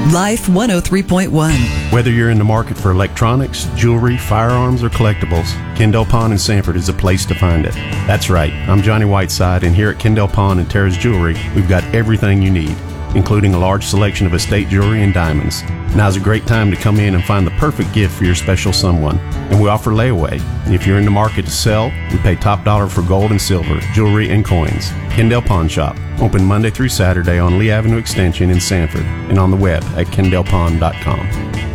Life 103.1. Whether you're in the market for electronics, jewelry, firearms, or collectibles, Kendall Pond in Sanford is the place to find it. That's right, I'm Johnny Whiteside, and here at Kendall Pond and Terrace Jewelry, we've got everything you need, including a large selection of estate jewelry and diamonds. Now's a great time to come in and find the perfect gift for your special someone. And we offer layaway. If you're in the market to sell, we pay top dollar for gold and silver, jewelry, and coins. Kendall Pawn Shop, open Monday through Saturday on Lee Avenue Extension in Sanford, and on the web at kendallpawn.com.